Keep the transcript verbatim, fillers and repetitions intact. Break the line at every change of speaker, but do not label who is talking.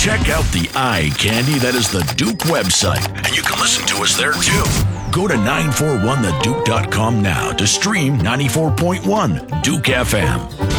Check out the eye candy that is the Duke website, and you can listen to us there too. Go to nine four one the duke dot com now to stream ninety-four point one Duke F M.